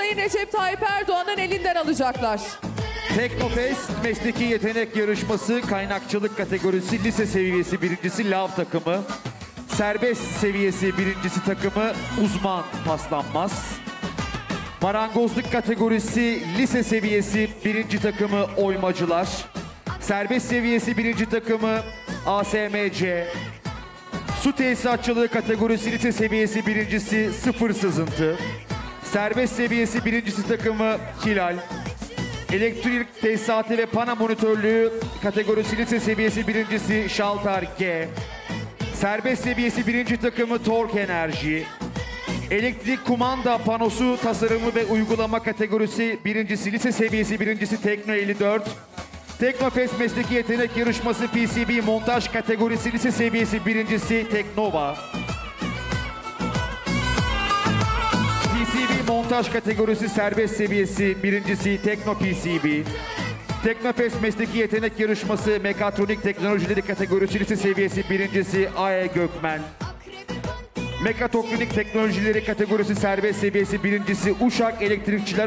Sayın Recep Tayyip Erdoğan'ın elinden alacaklar. Teknofest Mesleki Yetenek Yarışması kaynakçılık kategorisi lise seviyesi birincisi Lav takımı. Serbest seviyesi birincisi takımı Uzman Paslanmaz. Marangozluk kategorisi lise seviyesi birinci takımı Oymacılar. Serbest seviyesi birinci takımı ASMC. Su tesisatçılığı kategorisi lise seviyesi birincisi Sıfır Sızıntı. Serbest seviyesi birincisi takımı Hilal. Elektrik tesisatı ve pana monitörlüğü kategorisi lise seviyesi birincisi Şaltar G. Serbest seviyesi birinci takımı Tork Enerji. Elektrik kumanda panosu tasarımı ve uygulama kategorisi birincisi lise seviyesi birincisi Tekno 54. Teknofest Mesleki Yetenek Yarışması PCB montaj kategorisi lise seviyesi birincisi Teknova. PCB montaj kategorisi serbest seviyesi birincisi Tekno PCB. Teknofest Mesleki Yetenek Yarışması Mekatronik Teknolojileri kategorisi lise seviyesi birincisi AE Gökmen. Mekatronik Teknolojileri kategorisi serbest seviyesi birincisi Uşak Elektrikçiler